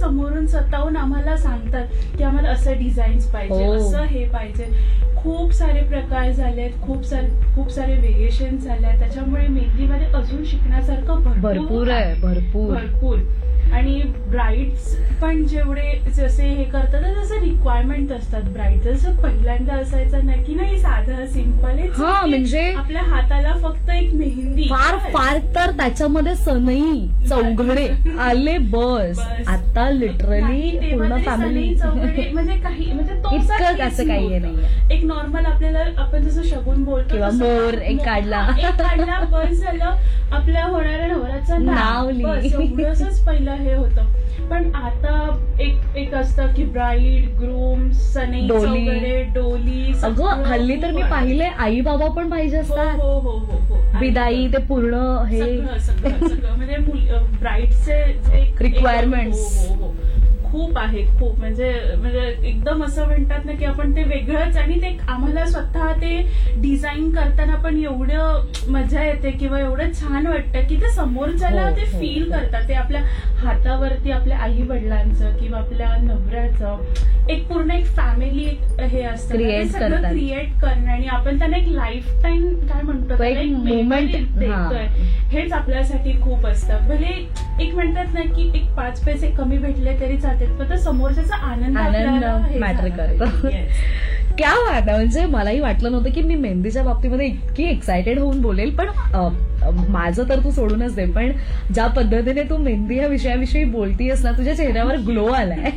समोरून स्वतःहून आम्हाला सांगतात की आम्हाला असं डिझाईन्स पाहिजे, असं हे पाहिजे. खूप सारे प्रकार झालेत, खूप सारे व्हेरिएशन झाले. त्याच्यामुळे मेहंदीमध्ये अजून शिकण्यासारखं भरपूर आहे, भरपूर. आणि ब्राईड्स पण जेवढे जसे हे करतात तसं रिक्वायरमेंट असतात ब्राईड. जसं पहिल्यांदा असायचं नाही की नाही साधं सिंपल म्हणजे आपल्या हाताला फक्त एक मेहंदी, फार तर त्याच्यामध्ये सनई चौघडे आले बस. आता लिटरली पूर्ण फॅमिली चौघडे म्हणजे काही म्हणजे इतकं असं काही नाही. एक नॉर्मल आपल्याला आपण जसं शगुन बोलतो किंवा मोर एक काढला बस झालं, आपल्या होणाऱ्या नवऱ्याचं नाव एवढंच पहिलं हे होतं. पण आता एक असतं की ब्राईड, ग्रूम, सनई चौघडे, डोली. अगं हल्ली तर मी पाहिले आई बाबा पण पाहिजे असतात. हो विदाई ते पूर्ण हे सगळं म्हणजे ब्राईडचे रिक्वायरमेंट्स खूप आहे, खूप म्हणजे एकदम असं म्हणतात ना की आपण ते वेगळंच. आणि ते आम्हाला स्वतः ते डिझाईन करताना पण एवढं मजा येते किंवा एवढं छान वाटतं की ते समोरच्याला ते फील करतात. ते आपल्या हातावरती आपल्या आई वडिलांचं किंवा आपल्या नवऱ्याचं एक पूर्ण एक फॅमिली हे असतं, सगळं क्रिएट करणं. आणि आपण त्यांना एक लाईफ टाईम काय म्हणतो एक मोमेंट देतोय, हेच आपल्यासाठी खूप असतं. भले एक म्हणतात ना की एक 5 पैसे कमी भेटले तरी चालते, पण समोरच्याचा आनंद मॅटर करतो. क्या बात आहे. म्हणजे मलाही वाटलं नव्हतं की मी मेहंदीच्या बाबतीमध्ये इतकी एक्सायटेड होऊन बोलेल. पण माझं तर तू सोडूनच दे, पण ज्या पद्धतीने तू मेहंदी या विषयाविषयी बोलतीयस ना, तुझ्या चेहऱ्यावर ग्लो आलाय.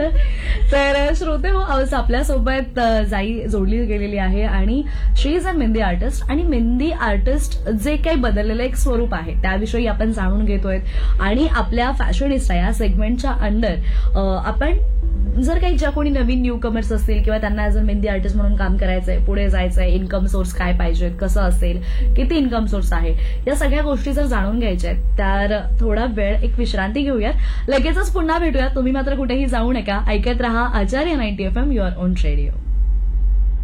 तर श्रोते हो, आज आपल्यासोबत जाई जोडली गेलेली आहे आणि शी इज अ मेहंदी आर्टिस्ट. आणि मेहंदी आर्टिस्ट जे काही बदललेलं एक स्वरूप आहे त्याविषयी आपण जाणून घेतोय. आणि आपल्या फॅशनिस्टा या सेगमेंटच्या अंडर आपण जर काही ज्या कोणी नवीन न्यू कमर्स असतील किंवा त्यांना ऍज अ मेहंदी आर्टिस्ट म्हणून काम करायचंय, पुढे जायचंय, इन्कम सोर्स काय पाहिजेत, कसं असेल, किती इन्कम सोर्स आहे, या सगळ्या गोष्टी जर जाणून घ्यायच्या आहेत तर थोडा वेळ एक विश्रांती घेऊयात. लगेचच पुन्हा भेटूयात. तुम्ही मात्र कुठेही जाऊ नका. ऐकत रहा आचार्य 90 FM, युअर ओन रेडिओ.